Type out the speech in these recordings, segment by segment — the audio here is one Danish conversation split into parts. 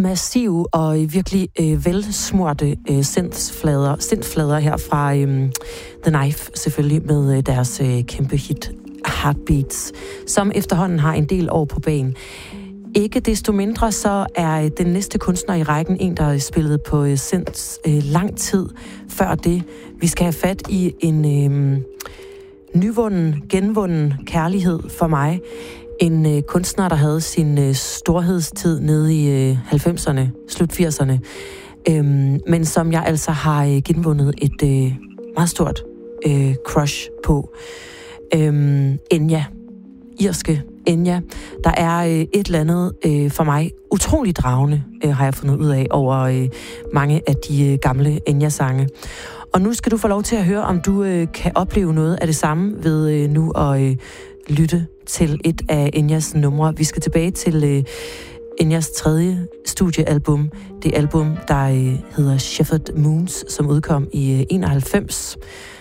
massive og virkelig velsmurte synthflader her fra The Knife, selvfølgelig med deres kæmpe hit Heartbeats, som efterhånden har en del år på banen. Ikke desto mindre så er den næste kunstner i rækken en, der har spillet på synths lang tid før det. Vi skal have fat i en genvunden kærlighed for mig. En kunstner, der havde sin storhedstid nede i 90'erne, slut 80'erne, men som jeg altså har genvundet et meget stort crush på. Enya, irske Enya. Der er et eller andet for mig utroligt dragende, har jeg fundet ud af, over mange af de gamle Enya-sange. Og nu skal du få lov til at høre, om du kan opleve noget af det samme ved nu at lytte til et af Enyas numre. Vi skal tilbage til Enyas tredje studiealbum. Det album, der hedder Shepherd Moons, som udkom i 91.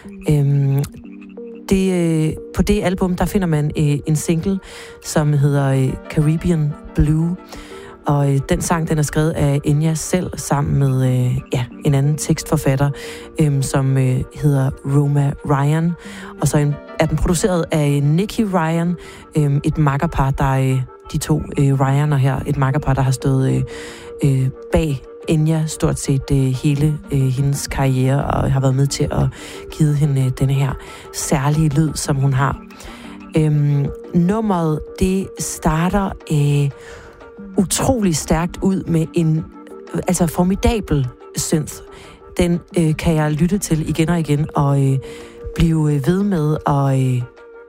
På det album, der finder man en single, som hedder Caribbean Blue. Og den sang, den er skrevet af Enya selv, sammen med en anden tekstforfatter, som hedder Roma Ryan. Og så er den produceret af Nicky Ryan, et makkerpar, der de to Ryaner her, et makkerpar, der har stået bag Enya stort set hele hendes karriere, og har været med til at give hende denne her særlige lyd, som hun har. Nummeret, det starter utrolig stærkt ud med en formidabel synth. Den kan jeg lytte til igen og igen, og blive ved med at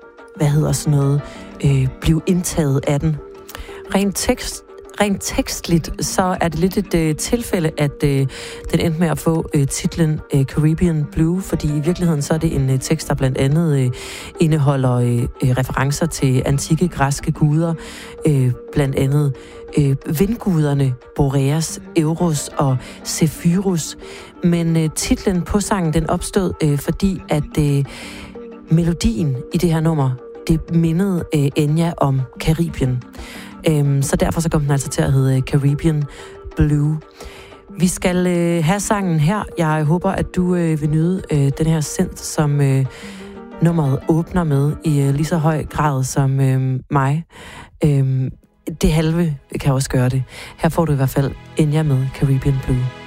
blive indtaget af den. Rent tekstligt, så er det lidt et tilfælde, at den endte med at få titlen Caribbean Blue, fordi i virkeligheden så er det en tekst, der blandt andet indeholder referencer til antikke græske guder, blandt andet vindguderne Boreas, Eros og Zephyrus. Men titlen på sangen, den opstod, fordi at melodien i det her nummer, det mindede Enya om Karibien. Så derfor så kom den altså til at hedde Caribbean Blue. Vi skal have sangen her. Jeg håber, at du vil nyde den her synth, som nummeret åbner med i lige så høj grad som mig. Det halve kan også gøre det. Her får du i hvert fald Enya med Caribbean Blue.